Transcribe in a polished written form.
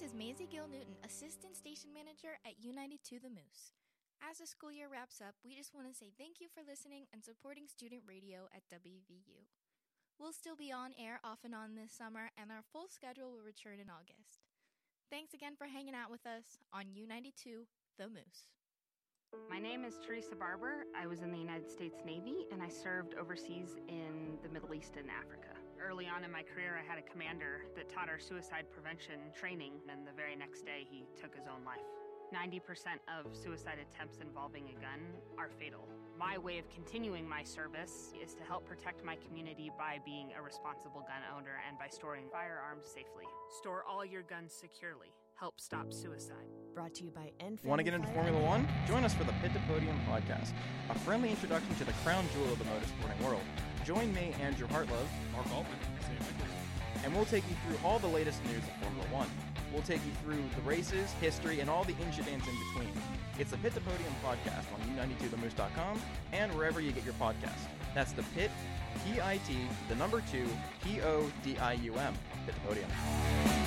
is Maisie Gill Newton, Assistant Station Manager at U92 The Moose. As the school year wraps up, we just want to say thank you for listening and supporting student radio at WVU. We'll still be on air off and on this summer, and our full schedule will return in August. Thanks again for hanging out with us on U92 The Moose. My name is Teresa Barber. I was in the United States Navy, and I served overseas in the Middle East and Africa. Early on in my career, I had a commander that taught our suicide prevention training, and the very next day, he took his own life. 90% of suicide attempts involving a gun are fatal. My way of continuing my service is to help protect my community by being a responsible gun owner and by storing firearms safely. Store all your guns securely. Help stop suicide. Brought to you by Enfield. Want to get into Formula One? Join us for the Pit to Podium podcast, a friendly introduction to the crown jewel of the motorsporting world. Join me, Andrew Hartlove, Mark Altman, Sam Nicholson, and we'll take you through all the latest news of Formula One. We'll take you through the races, history, and all the incidents in between. It's the Pit to Podium podcast on U92themoose.com and wherever you get your podcast. That's the Pit, P-I-T, the number 2, P-O-D-I-U-M, Pit to Podium.